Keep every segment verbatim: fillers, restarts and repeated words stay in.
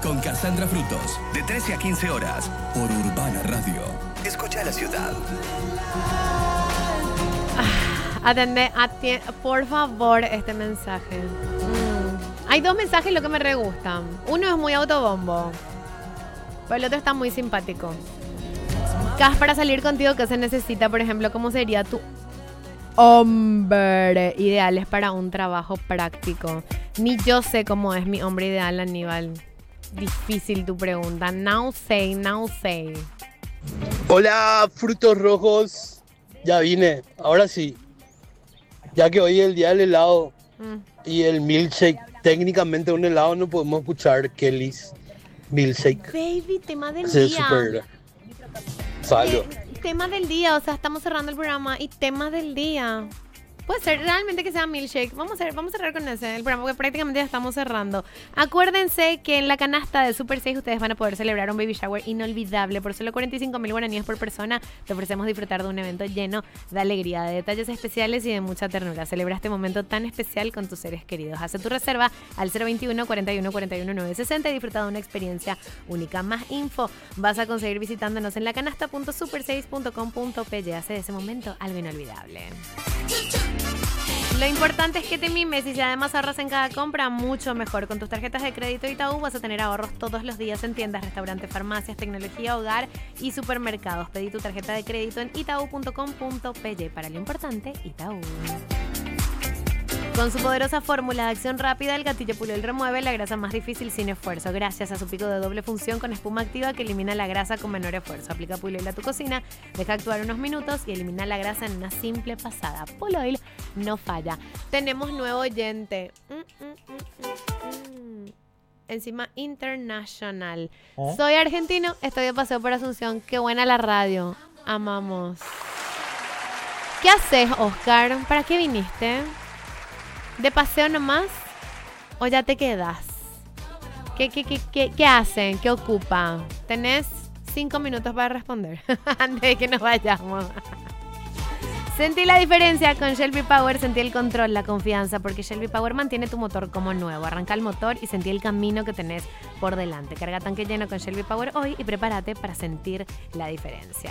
con Cassandra Frutos, de trece a quince horas, por Urbana Radio. Escucha la ciudad. Atende, ati- por favor, este mensaje. Mm. Hay dos mensajes lo que me re gustan. Uno es muy autobombo, pero el otro está muy simpático. Cas, para salir contigo, ¿qué se necesita? Por ejemplo, ¿cómo sería tu hombre ideal? Es para un trabajo práctico. Ni yo sé cómo es mi hombre ideal, Aníbal. Difícil tu pregunta. Now say, now say. Hola, frutos rojos. Ya vine, ahora sí. Ya que hoy es el día del helado mm. y el milkshake, técnicamente un helado no podemos escuchar Kelly's milkshake. Baby, tema del Ese día. Es súper falo. Eh, tema del día, o sea, estamos cerrando el programa y tema del día. Puede ser realmente que sea milkshake. Vamos a, hacer, vamos a cerrar con ese el programa porque prácticamente ya estamos cerrando. Acuérdense que en la canasta de Super seis ustedes van a poder celebrar un baby shower inolvidable. Por solo cuarenta y cinco mil guaraníes por persona te ofrecemos disfrutar de un evento lleno de alegría, de detalles especiales y de mucha ternura. Celebra este momento tan especial con tus seres queridos. Hace tu reserva al cero veintiuno, cuarenta y uno, cuarenta y uno, novecientos sesenta y disfruta de una experiencia única. Más info vas a conseguir visitándonos en lacanasta punto super seis punto com punto pe. Hace de ese momento algo inolvidable. Lo importante es que te mimes y si además ahorras en cada compra, mucho mejor. Con tus tarjetas de crédito Itaú vas a tener ahorros todos los días en tiendas, restaurantes, farmacias, tecnología, hogar y supermercados. Pedí tu tarjeta de crédito en itaú punto com punto pe. Para lo importante, Itaú. Con su poderosa fórmula de acción rápida, el gatillo Pulol remueve la grasa más difícil sin esfuerzo. Gracias a su pico de doble función con espuma activa que elimina la grasa con menor esfuerzo. Aplica Pulol a tu cocina, deja actuar unos minutos y elimina la grasa en una simple pasada. Pulol no falla. Tenemos nuevo oyente. Mm, mm, mm, mm, mm. Encima international. ¿Oh? Soy argentino, estoy de paseo por Asunción. Qué buena la radio. Amamos. ¿Qué haces, Oscar? ¿Para qué viniste? ¿De paseo nomás? ¿O ya te quedas? ¿Qué, qué, qué, qué, qué hacen? ¿Qué ocupa? Tenés cinco minutos para responder antes de que nos vayamos. Sentí la diferencia con Shelby Power, sentí el control, la confianza, porque Shelby Power mantiene tu motor como nuevo. Arranca el motor y sentí el camino que tenés por delante. Carga tanque lleno con Shelby Power hoy y prepárate para sentir la diferencia.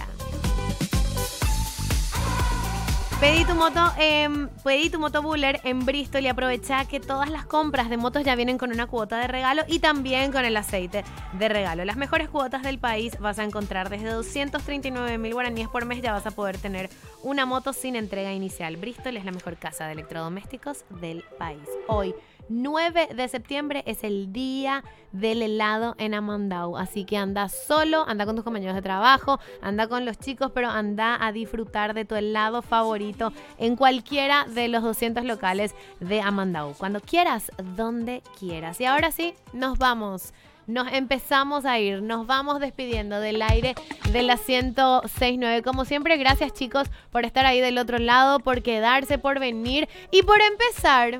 Pedí tu moto, eh, pedí tu moto Buller en Bristol y aprovecha que todas las compras de motos ya vienen con una cuota de regalo y también con el aceite de regalo. Las mejores cuotas del país vas a encontrar desde doscientos treinta y nueve mil guaraníes por mes. Ya vas a poder tener una moto sin entrega inicial. Bristol es la mejor casa de electrodomésticos del país. Hoy, nueve de septiembre, es el día del helado en Amandau, así que anda solo, anda con tus compañeros de trabajo, anda con los chicos, pero anda a disfrutar de tu helado favorito en cualquiera de los doscientos locales de Amandau, cuando quieras, donde quieras. Y ahora sí, nos vamos. Nos empezamos a ir, nos vamos despidiendo del aire de la ciento seis punto nueve. Como siempre, gracias chicos por estar ahí del otro lado, por quedarse, por venir y por empezar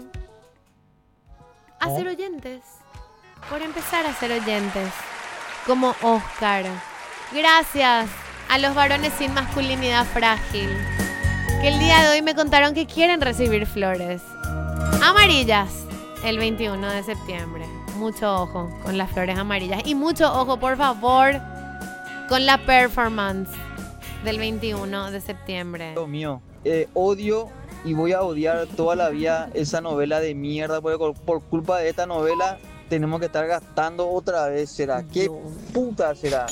a ser oyentes. Por empezar a ser oyentes. Como Oscar. Gracias a los varones sin masculinidad frágil, que el día de hoy me contaron que quieren recibir flores amarillas el veintiuno de septiembre. Mucho ojo con las flores amarillas. Y mucho ojo, por favor, con la performance del veintiuno de septiembre. Dios mío, eh, odio y voy a odiar toda la vida esa novela de mierda, porque por culpa de esta novela tenemos que estar gastando otra vez. ¿Será? ¿Qué Dios. Puta será?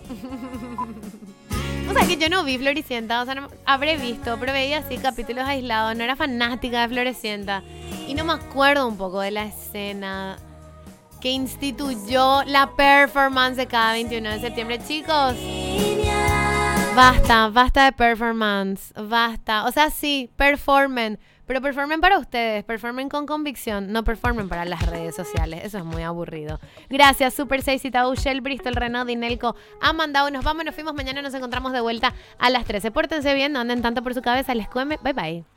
O sea, que yo no vi Floricienta, o sea, no, habré visto, pero veía así capítulos aislados, no era fanática de Floricienta. Y no me acuerdo un poco de la escena que instituyó la performance de cada veintiuno de septiembre. Chicos, basta, basta de performance, basta. O sea, sí, performen, pero performen para ustedes, performen con convicción, no performen para las redes sociales. Eso es muy aburrido. Gracias, Super seis, Itaú, Shell, Bristol, Renault, Dinelco, Amandau. Nos vamos, nos fuimos. Mañana nos encontramos de vuelta a las trece. Pórtense bien, no anden tanto por su cabeza. Les cueme. Bye, bye.